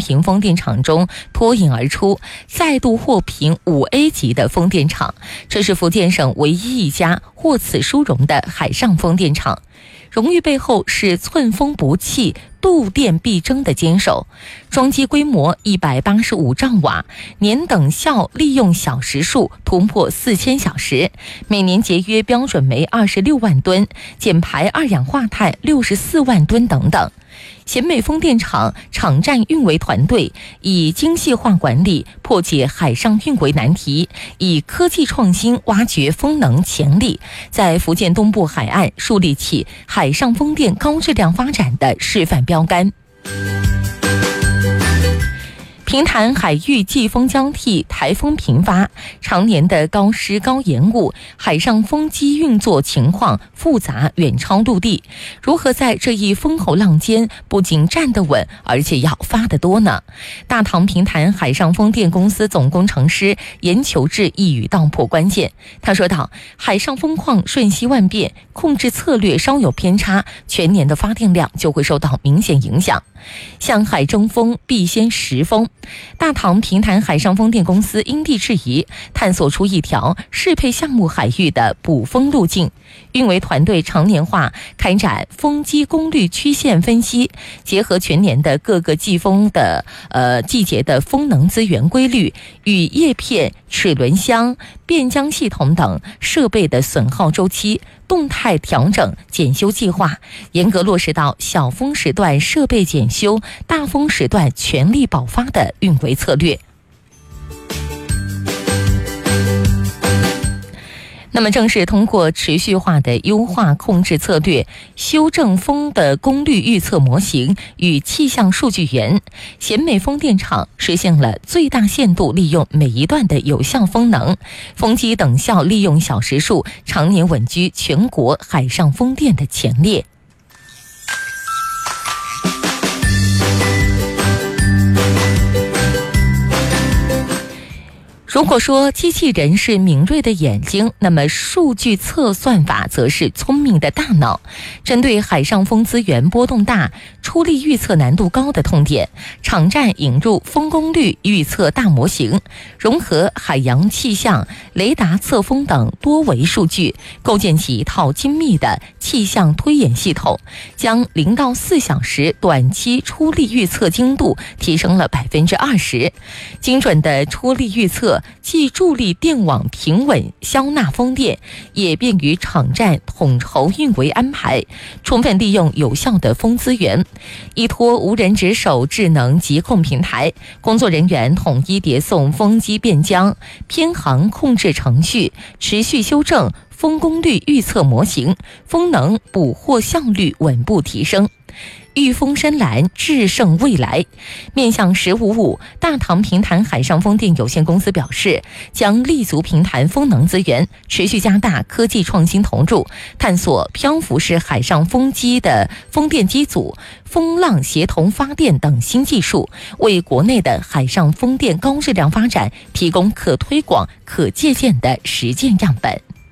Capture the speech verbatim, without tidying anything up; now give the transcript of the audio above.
平风电场中脱颖而出，再度获评五 A 级的风电场。这是福建省唯一一家获此殊荣的海上风电场。荣誉背后是寸风不弃、度电必争的坚守。装机规模一百八十五兆瓦，年等效利用小时数突破四千小时，每年节约标准煤二十六万吨，减排二氧化碳六十四万吨等等。咸美风电场场站运维团队以精细化管理破解海上运维难题，以科技创新挖掘风能潜力，在福建东部海岸树立起海上风电高质量发展的示范标杆。平潭海域季风交替，台风频发，常年的高湿高盐雾，海上风机运作情况复杂，远超陆地。如何在这一风口浪尖不仅站得稳，而且要发得多呢？大唐平潭海上风电公司总工程师严求志一语道破关键。他说道：海上风况瞬息万变，控制策略稍有偏差，全年的发电量就会受到明显影响。向海争锋，必先识风。大唐平潭海上风电公司因地制宜，探索出一条适配项目海域的补风路径。运维团队常年化开展风机功率曲线分析，结合全年的各个季风的呃季节的风能资源规律，与叶片、齿轮箱、变浆系统等设备的损耗周期动态调整检修计划，严格落实到小风时段设备检修、大风时段全力保发的运维策略。那么正是通过持续化的优化控制策略，修正风的功率预测模型与气象数据源，咸美风电场实现了最大限度利用每一段的有效风能，风机等效利用小时数常年稳居全国海上风电的前列。如果说机器人是敏锐的眼睛，那么数据测算法则是聪明的大脑。针对海上风资源波动大、出力预测难度高的痛点，场站引入风功率预测大模型，融合海洋气象、雷达测风等多维数据，构建起一套精密的气象推演系统，将零到四小时短期出力预测精度提升了百分之二十。精准的出力预测既助力电网平稳消纳风电，也便于场站统筹运维安排，充分利用有效的风资源。依托无人值守智能疾控平台，工作人员统一叠送风机变浆、偏航控制程序，持续修正风功率预测模型，风能捕获效率稳步提升。御风深蓝，制胜未来。面向十五五，大唐平潭海上风电有限公司表示，将立足平潭风能资源，持续加大科技创新投入，探索漂浮式海上风机的风电机组、风浪协同发电等新技术，为国内的海上风电高质量发展提供可推广、可借鉴的实践样本。